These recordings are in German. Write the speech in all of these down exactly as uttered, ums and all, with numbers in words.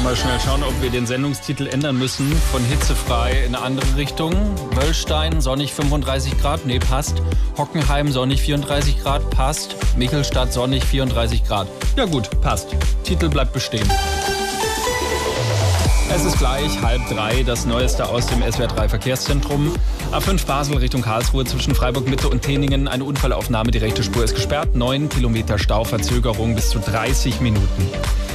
Mal schnell schauen, ob wir den Sendungstitel ändern müssen. Von hitzefrei in eine andere Richtung. Wöllstein, sonnig fünfunddreißig Grad. Nee, passt. Hockenheim, sonnig vierunddreißig Grad. Passt. Michelstadt, sonnig vierunddreißig Grad. Ja gut, passt. Titel bleibt bestehen. Es ist gleich halb drei, das Neueste aus dem S W R drei Verkehrszentrum. A fünf Basel Richtung Karlsruhe zwischen Freiburg Mitte und Teningen. Eine Unfallaufnahme, die rechte Spur ist gesperrt. neun Kilometer Stau, Verzögerung bis zu dreißig Minuten.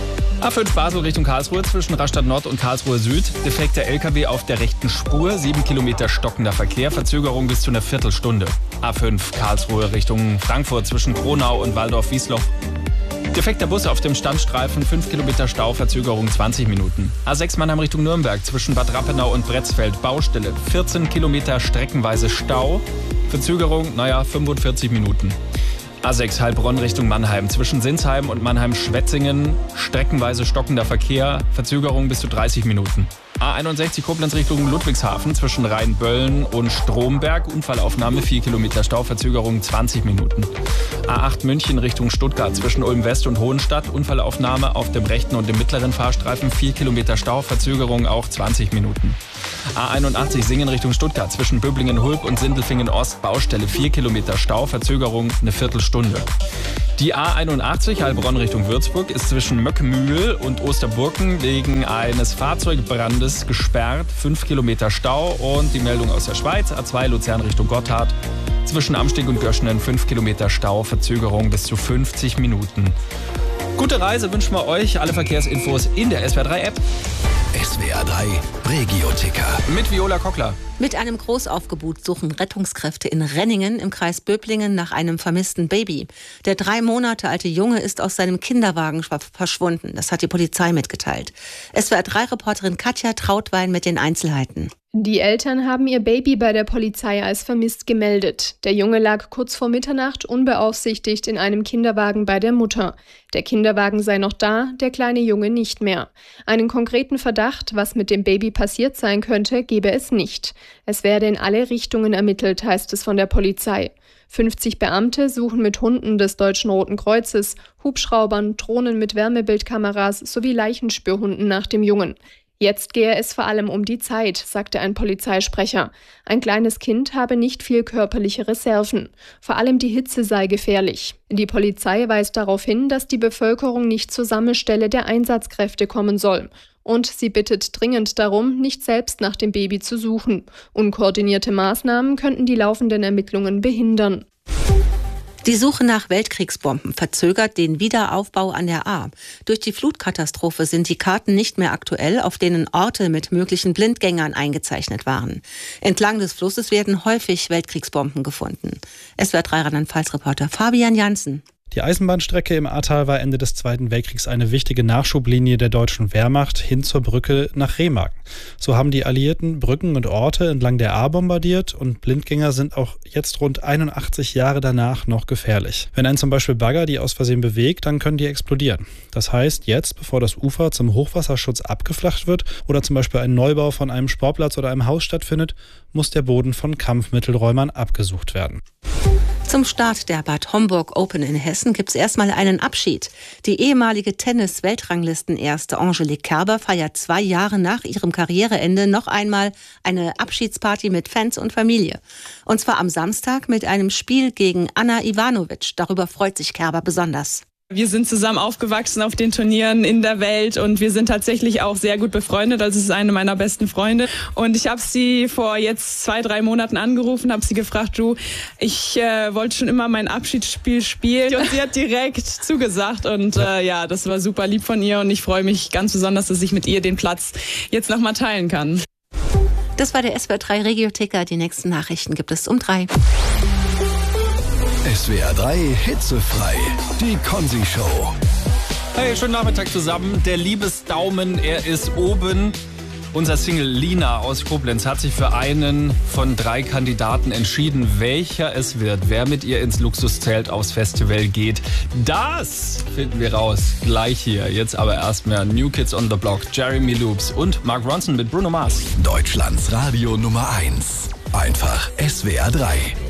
A fünf Basel Richtung Karlsruhe zwischen Rastatt Nord und Karlsruhe Süd. Defekter L K W auf der rechten Spur. sieben Kilometer stockender Verkehr. Verzögerung bis zu einer Viertelstunde. A fünf Karlsruhe Richtung Frankfurt zwischen Kronau und Waldorf-Wiesloch. Defekter Bus auf dem Standstreifen, fünf Kilometer Stau, Verzögerung zwanzig Minuten. A sechs Mannheim Richtung Nürnberg zwischen Bad Rappenau und Bretzfeld, Baustelle, vierzehn Kilometer streckenweise Stau, Verzögerung, naja, fünfundvierzig Minuten. A sechs Heilbronn Richtung Mannheim zwischen Sinsheim und Mannheim-Schwetzingen, streckenweise stockender Verkehr, Verzögerung bis zu dreißig Minuten. A einundsechzig Koblenz Richtung Ludwigshafen zwischen Rheinböllen und Stromberg, Unfallaufnahme, vier Kilometer Stau, Verzögerung zwanzig Minuten. A acht München Richtung Stuttgart zwischen Ulm West und Hohenstadt, Unfallaufnahme auf dem rechten und dem mittleren Fahrstreifen, vier Kilometer Stau, Verzögerung auch zwanzig Minuten. A einundachtzig Singen Richtung Stuttgart zwischen Böblingen-Hulb und Sindelfingen Ost, Baustelle, vier Kilometer Stau, Verzögerung eine Viertelstunde. Die A einundachtzig Heilbronn Richtung Würzburg ist zwischen Möckmühl und Osterburken wegen eines Fahrzeugbrandes gesperrt. fünf Kilometer Stau. Und die Meldung aus der Schweiz, A zwei Luzern Richtung Gotthard. Zwischen Amstig und Göschenen fünf Kilometer Stau, Verzögerung bis zu fünfzig Minuten. Gute Reise wünschen wir euch. Alle Verkehrsinfos in der S W R drei App. S W R drei Regio-Ticker. Mit Viola Kockler. Mit einem Großaufgebot suchen Rettungskräfte in Renningen im Kreis Böblingen nach einem vermissten Baby. Der drei Monate alte Junge ist aus seinem Kinderwagen verschwunden. Das hat die Polizei mitgeteilt. S W R drei Reporterin Katja Trautwein mit den Einzelheiten. Die Eltern haben ihr Baby bei der Polizei als vermisst gemeldet. Der Junge lag kurz vor Mitternacht unbeaufsichtigt in einem Kinderwagen bei der Mutter. Der Kinderwagen sei noch da, der kleine Junge nicht mehr. Einen konkreten Verdacht, was mit dem Baby passiert sein könnte, gebe es nicht. Es werde in alle Richtungen ermittelt, heißt es von der Polizei. fünfzig Beamte suchen mit Hunden des Deutschen Roten Kreuzes, Hubschraubern, Drohnen mit Wärmebildkameras sowie Leichenspürhunden nach dem Jungen. Jetzt gehe es vor allem um die Zeit, sagte ein Polizeisprecher. Ein kleines Kind habe nicht viel körperliche Reserven. Vor allem die Hitze sei gefährlich. Die Polizei weist darauf hin, dass die Bevölkerung nicht zur Sammelstelle der Einsatzkräfte kommen soll. Und sie bittet dringend darum, nicht selbst nach dem Baby zu suchen. Unkoordinierte Maßnahmen könnten die laufenden Ermittlungen behindern. Die Suche nach Weltkriegsbomben verzögert den Wiederaufbau an der Ahr. Durch die Flutkatastrophe sind die Karten nicht mehr aktuell, auf denen Orte mit möglichen Blindgängern eingezeichnet waren. Entlang des Flusses werden häufig Weltkriegsbomben gefunden. S W R drei Rheinland-Pfalz-Reporter Fabian Janssen. Die Eisenbahnstrecke im Ahrtal war Ende des Zweiten Weltkriegs eine wichtige Nachschublinie der deutschen Wehrmacht hin zur Brücke nach Remagen. So haben die Alliierten Brücken und Orte entlang der Ahr bombardiert und Blindgänger sind auch jetzt rund einundachtzig Jahre danach noch gefährlich. Wenn ein zum Beispiel Bagger die aus Versehen bewegt, dann können die explodieren. Das heißt, jetzt, bevor das Ufer zum Hochwasserschutz abgeflacht wird oder zum Beispiel ein Neubau von einem Sportplatz oder einem Haus stattfindet, muss der Boden von Kampfmittelräumern abgesucht werden. Zum Start der Bad Homburg Open in Hessen gibt es erstmal einen Abschied. Die ehemalige Tennis-Weltranglistenerste Angelique Kerber feiert zwei Jahre nach ihrem Karriereende noch einmal eine Abschiedsparty mit Fans und Familie. Und zwar am Samstag mit einem Spiel gegen Anna Ivanovic. Darüber freut sich Kerber besonders. Wir sind zusammen aufgewachsen auf den Turnieren in der Welt und wir sind tatsächlich auch sehr gut befreundet. Also es ist eine meiner besten Freunde. Und ich habe sie vor jetzt zwei, drei Monaten angerufen, habe sie gefragt, du, ich äh, wollte schon immer mein Abschiedsspiel spielen. Und sie hat direkt zugesagt und äh, ja, das war super lieb von ihr und ich freue mich ganz besonders, dass ich mit ihr den Platz jetzt nochmal teilen kann. Das war der S W R drei Regio-Ticker. Die nächsten Nachrichten gibt es um drei. S W R drei hitzefrei, die Konzi-Show. Hey, schönen Nachmittag zusammen. Der Liebesdaumen, er ist oben. Unser Single Lina aus Koblenz hat sich für einen von drei Kandidaten entschieden, welcher es wird, wer mit ihr ins Luxuszelt aufs Festival geht. Das finden wir raus gleich hier. Jetzt aber erstmal New Kids on the Block, Jeremy Loops und Mark Ronson mit Bruno Mars. Deutschlands Radio Nummer eins. Einfach S W R drei.